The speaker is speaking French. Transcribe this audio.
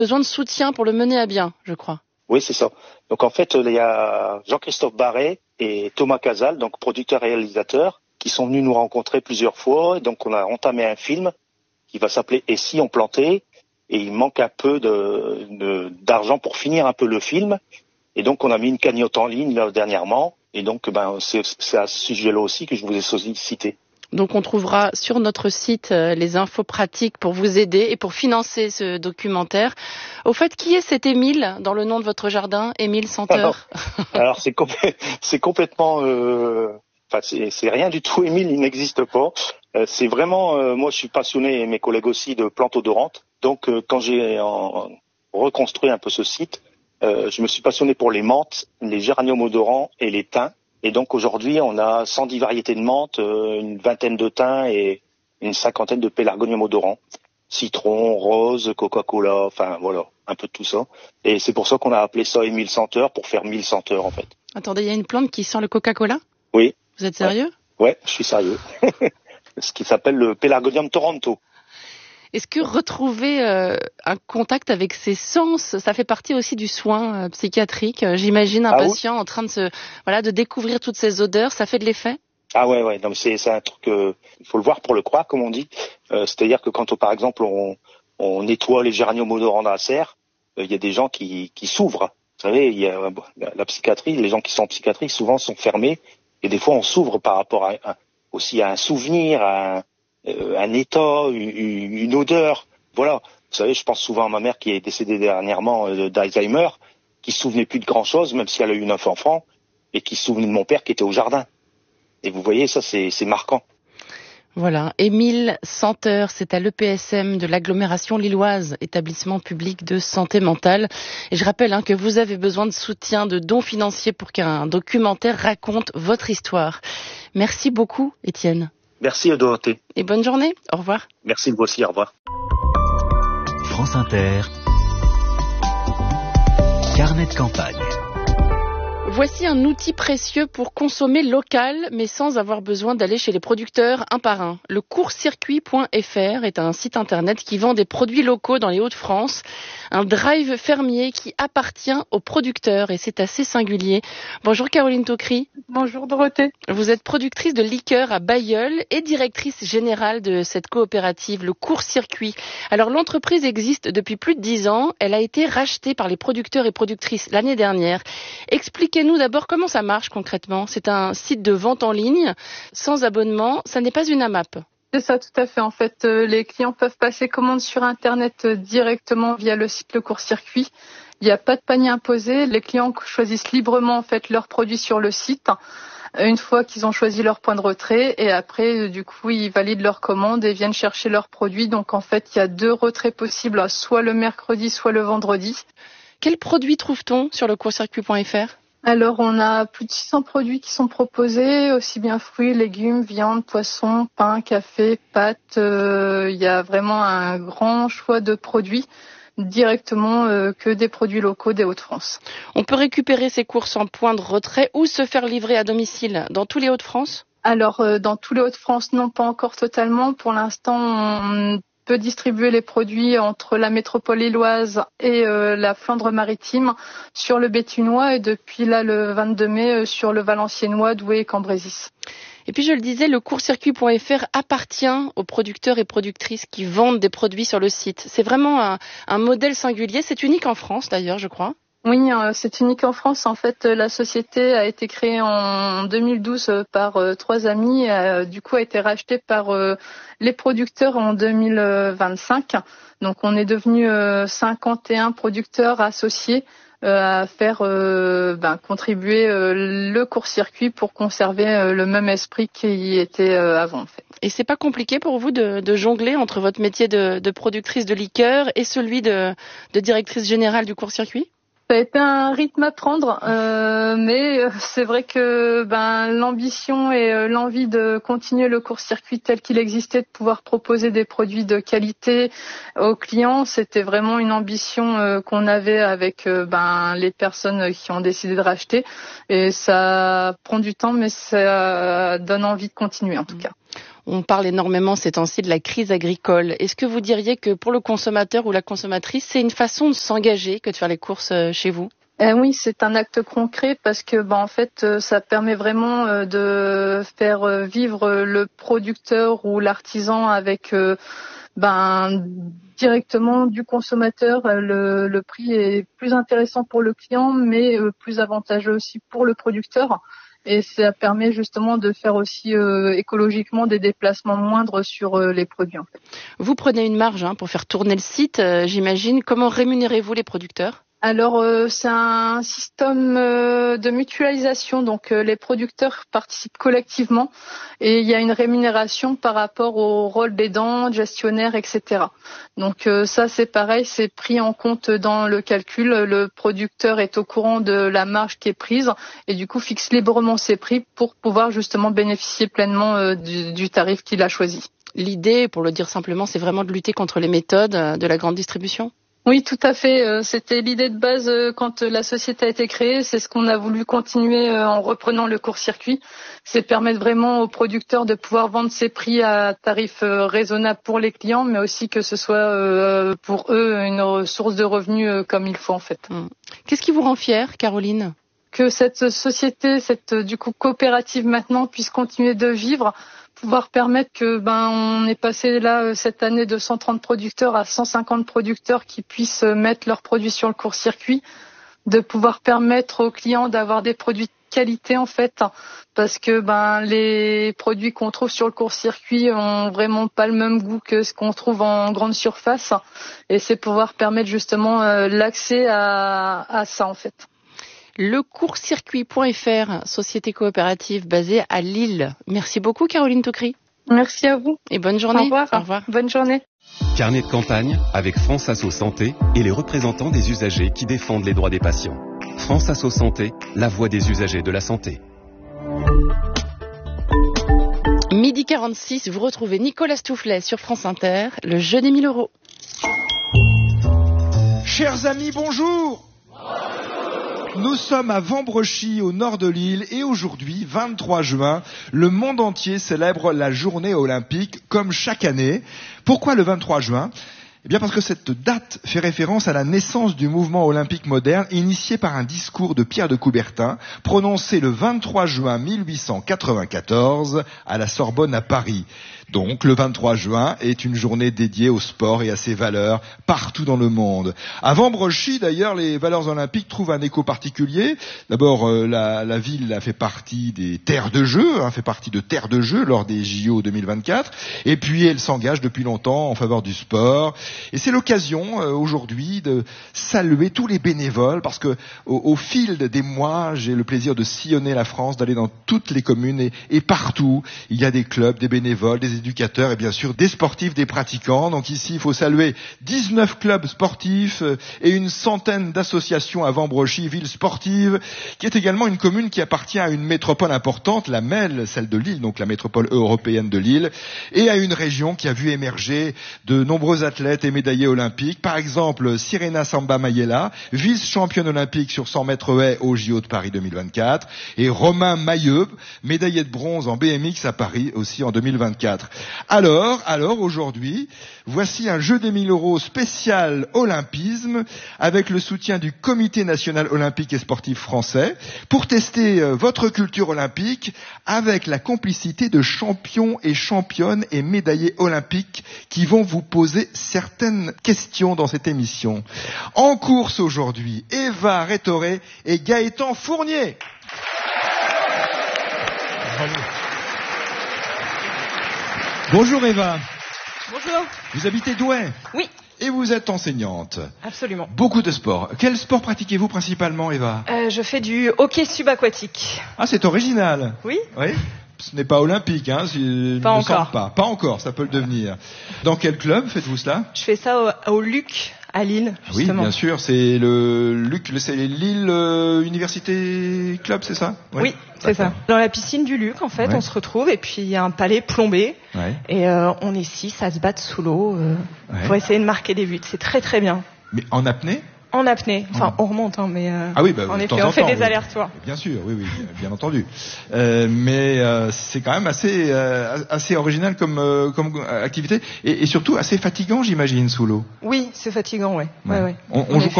besoin de soutien pour le mener à bien, je crois. Oui, c'est ça. Donc en fait, il y a Jean-Christophe Barret et Thomas Casal, donc producteur et réalisateur, qui sont venus nous rencontrer plusieurs fois. Et donc on a entamé un film qui va s'appeler Et si on plantait, et il manque un peu d'argent pour finir un peu le film. Et donc on a mis une cagnotte en ligne là, dernièrement. Et donc c'est à ce sujet-là aussi que je vous ai sollicité. Donc on trouvera sur notre site les infos pratiques pour vous aider et pour financer ce documentaire. Au fait, qui est cet Émile dans le nom de votre jardin, Émile Senteur? Alors c'est complètement... c'est rien du tout, Émile, il n'existe pas. C'est vraiment... moi je suis passionné, et mes collègues aussi, de plantes odorantes. Donc quand j'ai reconstruit un peu ce site, je me suis passionné pour les menthes, les géraniums odorants et les thym. Et donc aujourd'hui, on a 110 variétés de menthe, une vingtaine de thym et une cinquantaine de pélargoniums odorants. Citron, rose, Coca-Cola, enfin voilà, un peu de tout ça. Et c'est pour ça qu'on a appelé ça Émile Senteur, pour faire 1000 senteurs en fait. Attendez, il y a une plante qui sent le Coca-Cola? Oui. Vous êtes sérieux? Ouais, je suis sérieux. Ce qui s'appelle le Pélargonium Toronto. Est-ce que retrouver un contact avec ses sens, ça fait partie aussi du soin psychiatrique? J'imagine un patient en train de découvrir toutes ces odeurs, ça fait de l'effet? Ah ouais, non, mais c'est un truc, il faut le voir pour le croire, comme on dit. C'est-à-dire que quand, par exemple, on nettoie les géraniums odorants dans la serre, il y a des gens qui s'ouvrent. Vous savez, il y a la psychiatrie, les gens qui sont en psychiatrie souvent sont fermés, et des fois on s'ouvre par rapport aussi à un souvenir, à un état, une odeur. Voilà. Vous savez, je pense souvent à ma mère qui est décédée dernièrement d'Alzheimer, qui se souvenait plus de grand chose, même si elle a eu 9 enfants, et qui se souvenait de mon père qui était au jardin. Et vous voyez, ça c'est marquant. Voilà, Émile Senteur, c'est à l'EPSM de l'agglomération lilloise, établissement public de santé mentale. Et je rappelle que vous avez besoin de soutien, de dons financiers pour qu'un documentaire raconte votre histoire. Merci beaucoup, Étienne. Merci, Dorothée. Et bonne journée. Au revoir. Merci, vous aussi. Au revoir. France Inter. Carnet de campagne. Voici un outil précieux pour consommer local, mais sans avoir besoin d'aller chez les producteurs un par un. Le courscircuit.fr est un site internet qui vend des produits locaux dans les Hauts-de-France. Un drive fermier qui appartient aux producteurs et c'est assez singulier. Bonjour Caroline Taucry. Bonjour Dorothée. Vous êtes productrice de liqueurs à Bailleul et directrice générale de cette coopérative, le Court-Circuit. Alors l'entreprise existe depuis plus de 10 ans. Elle a été rachetée par les producteurs et productrices l'année dernière. Expliquez-nous d'abord comment ça marche concrètement. C'est un site de vente en ligne, sans abonnement. Ça n'est pas une AMAP. C'est ça, tout à fait. En fait, les clients peuvent passer commande sur Internet directement via le site Le Court-Circuit. Il n'y a pas de panier imposé. Les clients choisissent librement en fait leurs produits sur le site. Une fois qu'ils ont choisi leur point de retrait et après, du coup, ils valident leur commande et viennent chercher leurs produits. Donc, en fait, il y a 2 retraits possibles, soit le mercredi, soit le vendredi. Quels produits trouve-t-on sur le courscircuit.fr ? Alors, on a plus de 600 produits qui sont proposés, aussi bien fruits, légumes, viande, poissons, pain, café, pâtes. Il y a vraiment un grand choix de produits directement que des produits locaux des Hauts-de-France. On peut récupérer ces courses en point de retrait ou se faire livrer à domicile dans tous les Hauts-de-France ? Alors, dans tous les Hauts-de-France, non, pas encore totalement. Pour l'instant, on peut distribuer les produits entre la métropole lilloise et la Flandre-Maritime sur le Béthunois et depuis là, le 22 mai, sur le Valenciennois, Douai et Cambrésis. Et puis je le disais, le courscircuit.fr appartient aux producteurs et productrices qui vendent des produits sur le site. C'est vraiment un modèle singulier. C'est unique en France d'ailleurs, je crois. Oui, c'est unique en France. En fait, la société a été créée en 2012 par 3 amis. Du coup, a été rachetée par les producteurs en 2025. Donc, on est devenu 51 producteurs associés à faire contribuer le court-circuit pour conserver le même esprit qui était avant, en fait. Et c'est pas compliqué pour vous de jongler entre votre métier de productrice de liqueurs et celui de directrice générale du court-circuit ? Ça a été un rythme à prendre, mais c'est vrai que l'ambition et l'envie de continuer le court-circuit tel qu'il existait, de pouvoir proposer des produits de qualité aux clients, c'était vraiment une ambition qu'on avait avec les personnes qui ont décidé de racheter. Et ça prend du temps, mais ça donne envie de continuer en tout cas. On parle énormément ces temps-ci de la crise agricole. Est-ce que vous diriez que pour le consommateur ou la consommatrice, c'est une façon de s'engager que de faire les courses chez vous ? Oui, c'est un acte concret parce que en fait, ça permet vraiment de faire vivre le producteur ou l'artisan avec directement du consommateur. Le prix est plus intéressant pour le client, mais plus avantageux aussi pour le producteur. Et ça permet justement de faire aussi écologiquement des déplacements moindres sur les produits. En fait. Vous prenez une marge pour faire tourner le site, j'imagine. Comment rémunérez-vous les producteurs ? Alors c'est un système de mutualisation, donc les producteurs participent collectivement et il y a une rémunération par rapport au rôle d'aidant, gestionnaire, etc. Donc ça c'est pareil, c'est pris en compte dans le calcul. Le producteur est au courant de la marge qui est prise et du coup fixe librement ses prix pour pouvoir justement bénéficier pleinement du tarif qu'il a choisi. L'idée, pour le dire simplement, c'est vraiment de lutter contre les méthodes de la grande distribution ? Oui, tout à fait. C'était l'idée de base quand la société a été créée. C'est ce qu'on a voulu continuer en reprenant le court-circuit. C'est permettre vraiment aux producteurs de pouvoir vendre ses prix à tarif raisonnable pour les clients, mais aussi que ce soit pour eux une source de revenus comme il faut en fait. Qu'est-ce qui vous rend fière, Caroline ? Que cette société, cette coopérative maintenant puisse continuer de vivre, pouvoir permettre que on est passé là cette année de 130 producteurs à 150 producteurs qui puissent mettre leurs produits sur le court-circuit, de pouvoir permettre aux clients d'avoir des produits de qualité en fait, parce que les produits qu'on trouve sur le court-circuit ont vraiment pas le même goût que ce qu'on trouve en grande surface, et c'est pouvoir permettre justement l'accès à ça en fait. Le court-circuit.fr, société coopérative basée à Lille. Merci beaucoup Caroline Tocry. Merci à vous. Et bonne journée. Au revoir. Au revoir. Bonne journée. Carnet de campagne avec France Asso Santé et les représentants des usagers qui défendent les droits des patients. France Asso Santé, la voix des usagers de la santé. Midi 46, vous retrouvez Nicolas Stoufflet sur France Inter, le jeu des 1000 €. Chers amis, bonjour. Nous sommes à Vambrechy, au nord de l'île, et aujourd'hui, 23 juin, le monde entier célèbre la journée olympique, comme chaque année. Pourquoi le 23 juin ? Eh bien parce que cette date fait référence à la naissance du mouvement olympique moderne, initié par un discours de Pierre de Coubertin, prononcé le 23 juin 1894 à la Sorbonne à Paris. Donc, le 23 juin est une journée dédiée au sport et à ses valeurs partout dans le monde. À Vambrechy, d'ailleurs, les valeurs olympiques trouvent un écho particulier. D'abord, la ville a fait partie des terres de jeu, fait partie de terres de jeu lors des JO 2024. Et puis, elle s'engage depuis longtemps en faveur du sport. Et c'est l'occasion, aujourd'hui, de saluer tous les bénévoles, parce que au fil des mois, j'ai le plaisir de sillonner la France, d'aller dans toutes les communes et partout. Il y a des clubs, des bénévoles, des éducateurs et bien sûr des sportifs, des pratiquants. Donc ici, il faut saluer 19 clubs sportifs et une centaine d'associations à Vambrechy, ville sportive, qui est également une commune qui appartient à une métropole importante, la MEL, celle de Lille, donc la métropole européenne de Lille, et à une région qui a vu émerger de nombreux athlètes et médaillés olympiques. Par exemple, Sirena Samba Mayela, vice-championne olympique sur 100 mètres haies au JO de Paris 2024, et Romain Mailleux, médaillé de bronze en BMX à Paris aussi en 2024. Alors, aujourd'hui, voici un jeu des 1000 € spécial olympisme avec le soutien du Comité national olympique et sportif français pour tester votre culture olympique avec la complicité de champions et championnes et médaillés olympiques qui vont vous poser certaines questions dans cette émission. En course aujourd'hui, Eva Rétoré et Gaëtan Fournier. Bravo. Bonjour Eva. Bonjour. Vous habitez Douai ? Oui. Et vous êtes enseignante ? Absolument. Beaucoup de sport. Quel sport pratiquez-vous principalement, Eva ? Je fais du hockey subaquatique. Ah, c'est original. Oui. Oui. Ce n'est pas olympique, Pas encore. Pas encore, ça peut le devenir. Dans quel club faites-vous cela ? Je fais ça au LUC à Lille, justement. Oui, bien sûr, c'est le LUC, c'est Lille Université Club, c'est ça ? Oui, c'est ça. Dans la piscine du LUC, en fait, on se retrouve et puis il y a un palais plombé et on est 6 à se battre sous l'eau pour essayer de marquer des buts. C'est très très bien. Mais en apnée ? En apnée. Enfin, on remonte, hein, mais ah oui, en effet, on fait des allers-retours. Bien sûr, oui, bien entendu. Mais c'est quand même assez original comme activité et surtout assez fatigant, j'imagine, sous l'eau. Oui, c'est fatigant, ouais. On joue